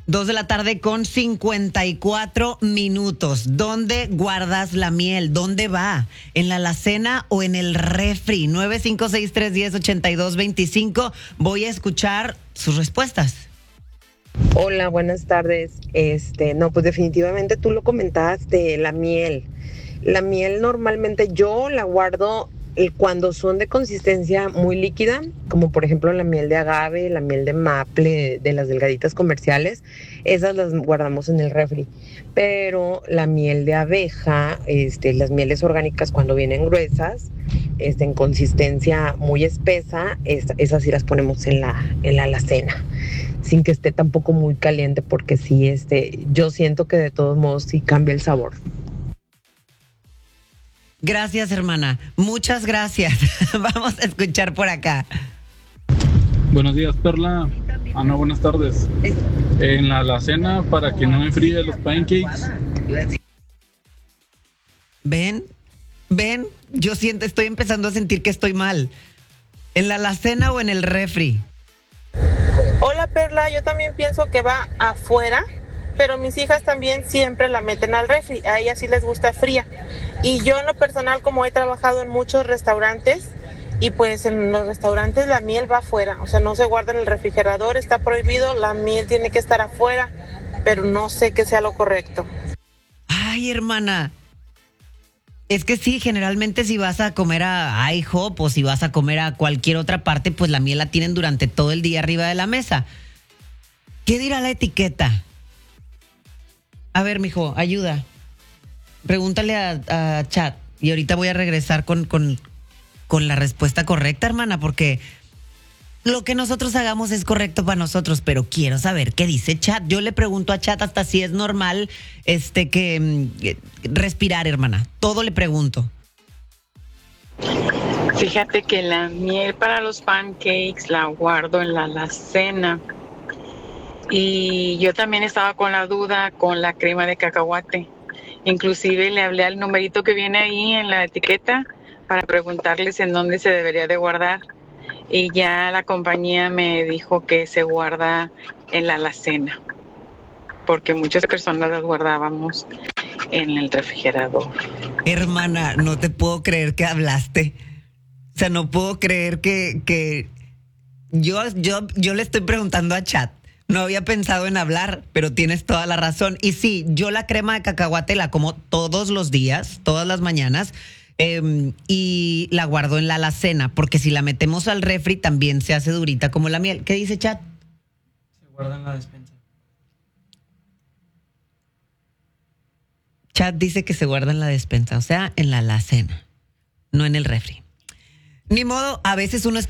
2 de la tarde con 54 minutos. ¿Dónde guardas la miel? ¿Dónde va? ¿En la alacena o en el refri? 956-310-8225. Voy a escuchar sus respuestas. Hola, buenas tardes. No, pues definitivamente tú lo comentaste, la miel. La miel normalmente yo la guardo cuando son de consistencia muy líquida, como por ejemplo la miel de agave, la miel de maple, de las delgaditas comerciales, esas las guardamos en el refri. Pero la miel de abeja, las mieles orgánicas cuando vienen gruesas, en consistencia muy espesa, esas sí las ponemos en la alacena, sin que esté tampoco muy caliente, porque sí, yo siento que de todos modos sí cambia el sabor. Gracias, hermana. Muchas gracias. Vamos a escuchar por acá. Buenos días, Perla. No, buenas tardes. En la alacena para que no enfríe los pancakes. Ven, estoy empezando a sentir que estoy mal. ¿En la alacena o en el refri? Hola Perla, yo también pienso que va afuera, pero mis hijas también siempre la meten al refri, a ellas sí les gusta fría. Y yo en lo personal, como he trabajado en muchos restaurantes, y pues en los restaurantes la miel va afuera, o sea, no se guarda en el refrigerador, está prohibido, la miel tiene que estar afuera, pero no sé qué sea lo correcto. Ay, hermana. Es que sí, generalmente si vas a comer a IHOP o si vas a comer a cualquier otra parte, pues la miel la tienen durante todo el día arriba de la mesa. ¿Qué dirá la etiqueta? A ver, mijo, ayuda. Pregúntale a Chat y ahorita voy a regresar con la respuesta correcta, hermana, porque lo que nosotros hagamos es correcto para nosotros, pero quiero saber qué dice Chat. Yo le pregunto a Chat hasta si es normal respirar, hermana. Todo le pregunto. Fíjate que la miel para los pancakes la guardo en la alacena. Y yo también estaba con la duda con la crema de cacahuate. Inclusive le hablé al numerito que viene ahí en la etiqueta para preguntarles en dónde se debería de guardar. Y ya la compañía me dijo que se guarda en la alacena, porque muchas personas las guardábamos en el refrigerador. Hermana, no te puedo creer que hablaste. O sea, no puedo creer que yo le estoy preguntando a Chat. No había pensado en hablar, pero tienes toda la razón. Y sí, yo la crema de cacahuate la como todos los días, todas las mañanas, y la guardo en la alacena, porque si la metemos al refri también se hace durita como la miel. ¿Qué dice Chat? Se guarda en la despensa. Chat dice que se guarda en la despensa, o sea, en la alacena, no en el refri. Ni modo, a veces uno está